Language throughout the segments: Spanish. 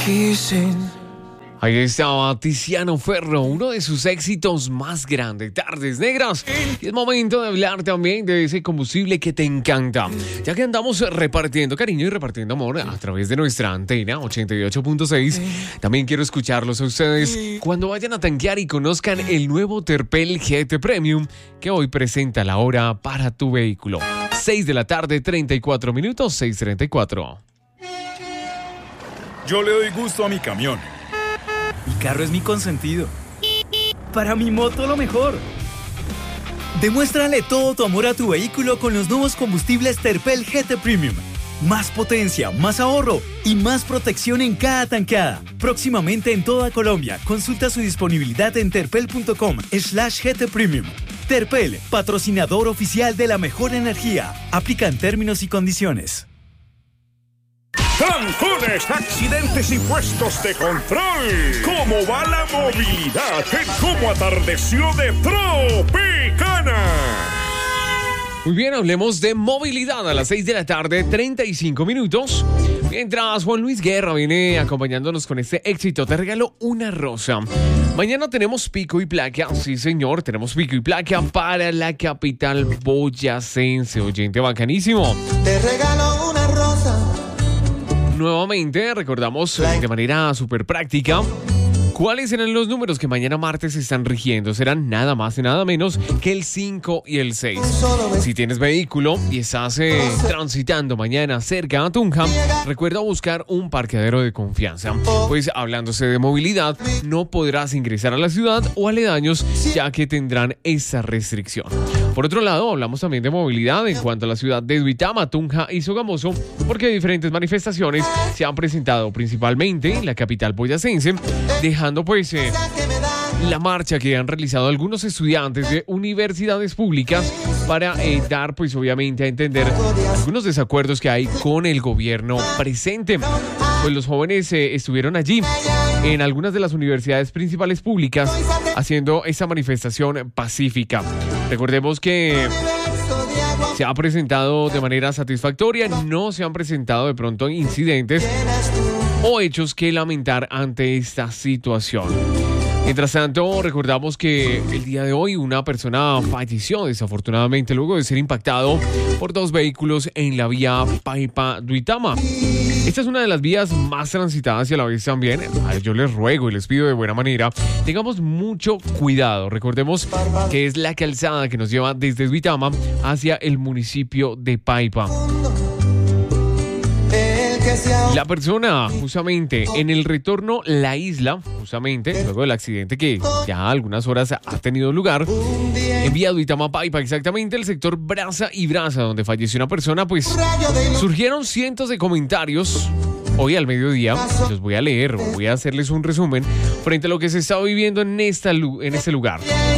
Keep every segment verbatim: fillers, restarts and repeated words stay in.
Ahí estaba Tiziano Ferro, uno de sus éxitos más grandes, Tardes Negras. Y es momento de hablar también de ese combustible que te encanta. Ya que andamos repartiendo cariño y repartiendo amor a través de nuestra antena ochenta y ocho punto seis, también quiero escucharlos a ustedes cuando vayan a tanquear y conozcan el nuevo Terpel G T Premium que hoy presenta la hora para tu vehículo. seis de la tarde, treinta y cuatro minutos, seis treinta y cuatro. Yo le doy gusto a mi camión. Mi carro es mi consentido. Para mi moto lo mejor. Demuéstrale todo tu amor a tu vehículo con los nuevos combustibles Terpel G T Premium. Más potencia, más ahorro y más protección en cada tanqueada. Próximamente en toda Colombia. Consulta su disponibilidad en terpel.com slash GT Premium. Terpel, patrocinador oficial de la mejor energía. Aplican términos y condiciones. Trancones, accidentes y puestos de control. ¿Cómo va la movilidad en Cómo Atardeció de Tropicana? Muy bien, hablemos de movilidad a las seis de la tarde, treinta y cinco minutos. Mientras Juan Luis Guerra viene acompañándonos con este éxito, te regalo una rosa. Mañana tenemos pico y placa, sí señor, tenemos pico y placa para la capital boyacense. Oyente bacanísimo. Te regalo una rosa. Nuevamente recordamos de manera súper práctica cuáles serán los números que mañana martes están rigiendo. Serán nada más y nada menos que el cinco y el seis. Si tienes vehículo y estás eh, transitando mañana cerca a Tunja, recuerda buscar un parqueadero de confianza. Pues hablándose de movilidad, no podrás ingresar a la ciudad o aledaños ya que tendrán esa restricción. Por otro lado, hablamos también de movilidad en cuanto a la ciudad de Duitama, Tunja y Sogamoso, porque diferentes manifestaciones se han presentado principalmente en la capital boyacense, dejando pues eh, la marcha que han realizado algunos estudiantes de universidades públicas para eh, dar pues obviamente a entender algunos desacuerdos que hay con el gobierno presente. Pues los jóvenes eh, estuvieron allí en algunas de las universidades principales públicas haciendo esa manifestación pacífica. Recordemos que se ha presentado de manera satisfactoria, no se han presentado de pronto incidentes o hechos que lamentar ante esta situación. Mientras tanto, recordamos que el día de hoy una persona falleció desafortunadamente luego de ser impactado por dos vehículos en la vía Paipa-Duitama. Esta es una de las vías más transitadas y a la vez también, yo les ruego y les pido de buena manera, tengamos mucho cuidado. Recordemos que es la calzada que nos lleva desde Duitama hacia el municipio de Paipa. La persona, justamente, en el retorno La Isla, justamente, luego del accidente que ya algunas horas ha tenido lugar, en vía Duitama Paipa, exactamente, el sector Brasa y Brasa, donde falleció una persona, pues surgieron cientos de comentarios. Hoy al mediodía, los voy a leer, voy a hacerles un resumen frente a lo que se está viviendo en, esta, en este lugar.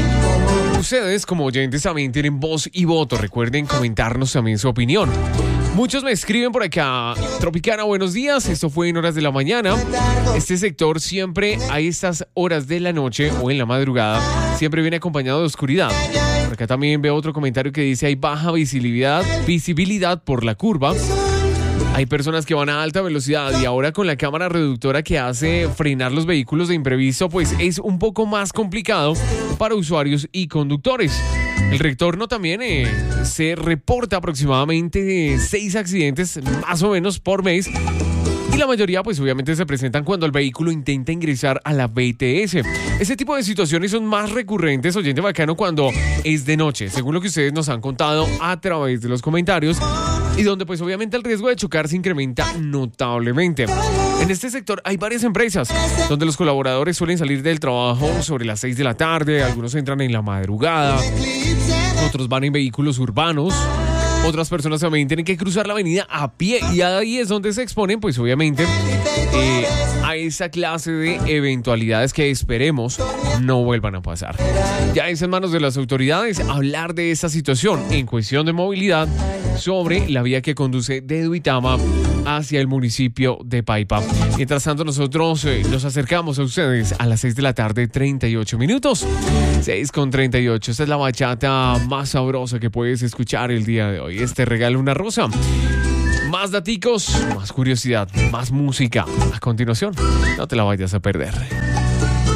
Ustedes, como oyentes, también tienen voz y voto. Recuerden comentarnos también su opinión. Muchos me escriben por acá: Tropicana, buenos días, esto fue en horas de la mañana. Este sector siempre a estas horas de la noche o en la madrugada siempre viene acompañado de oscuridad. Por acá también veo otro comentario que dice: hay baja visibilidad, visibilidad por la curva. Hay personas que van a alta velocidad y ahora con la cámara reductora que hace frenar los vehículos de imprevisto, pues es un poco más complicado para usuarios y conductores. El retorno también eh, se reporta aproximadamente seis accidentes más o menos por mes. Y la mayoría, pues obviamente se presentan cuando el vehículo intenta ingresar a la B T S. Ese tipo de situaciones son más recurrentes, oyente bacano, cuando es de noche, según lo que ustedes nos han contado a través de los comentarios, y donde pues obviamente el riesgo de chocar se incrementa notablemente. En este sector hay varias empresas donde los colaboradores suelen salir del trabajo sobre las seis de la tarde, algunos entran en la madrugada, otros van en vehículos urbanos. Otras personas también tienen que cruzar la avenida a pie y ahí es donde se exponen, pues obviamente, eh, a esa clase de eventualidades que esperemos no vuelvan a pasar. Ya es en manos de las autoridades hablar de esta situación en cuestión de movilidad sobre la vía que conduce de Duitama hacia el municipio de Paipa. Mientras tanto, nosotros eh, nos acercamos a ustedes a las seis de la tarde, treinta y ocho minutos. seis con treinta y ocho. Esta es la bachata más sabrosa que puedes escuchar el día de hoy. Este regalo una rosa. Más daticos, más curiosidad, más música. A continuación, no te la vayas a perder.